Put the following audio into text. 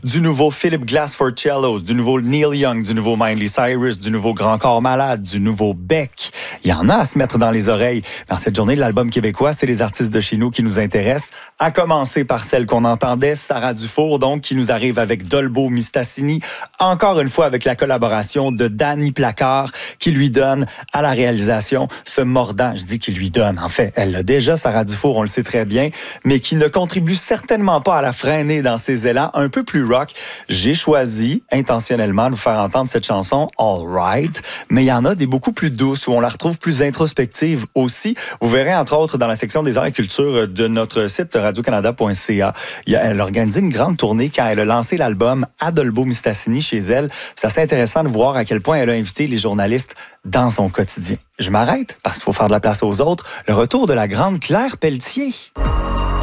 du nouveau Philip Glass for Cellos, du nouveau Neil Young, du nouveau Miley Cyrus, du nouveau Grand Corps Malade, du nouveau Beck. Il y en a à se mettre dans les oreilles. Dans cette journée de l'album québécois, c'est les artistes de chez nous qui nous intéressent, à commencer par celle qu'on entendait, Sarah Dufour, donc, qui nous arrive avec Dolbo Mistassini, encore une fois avec la collaboration de Danny Placard, qui lui donne à la réalisation ce mordant, je dis qu'il lui donne, en fait, elle l'a déjà, Sarah Dufour, on le sait très bien, mais qui ne contribue certainement pas à la freiner dans ses élans un peu plus rock. J'ai choisi intentionnellement de vous faire entendre cette chanson All Right, mais il y en a des beaucoup plus douces où on la retrouve plus introspective aussi. Vous verrez entre autres dans la section des arts et culture de notre site radiocanada.ca. Elle a organisé une grande tournée quand elle a lancé l'album à Dolbo Mistassini chez elle. C'est assez intéressant de voir à quel point elle a invité les journalistes dans son quotidien. Je m'arrête parce qu'il faut faire de la place aux autres. Le retour de la grande Claire Pelletier.